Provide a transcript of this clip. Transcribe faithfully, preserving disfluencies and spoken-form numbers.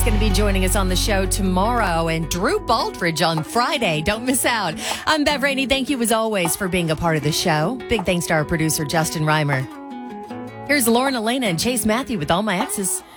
going to be joining us on the show tomorrow, and Drew Baldridge on Friday. Don't miss out. I'm Bev Rainey. Thank you, as always, for being a part of the show. Big thanks to our producer, Justin Reimer. Here's Lauren Elena and Chase Matthew with All My Exes.